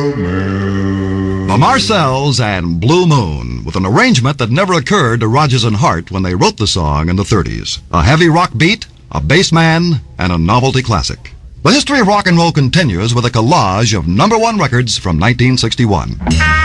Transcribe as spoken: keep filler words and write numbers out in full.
The Marcells and Blue Moon, with an arrangement that never occurred to Rodgers and Hart when they wrote the song in the thirties. A heavy rock beat, a bass man, and a novelty classic. The history of rock and roll continues with a collage of number one records from nineteen sixty-one.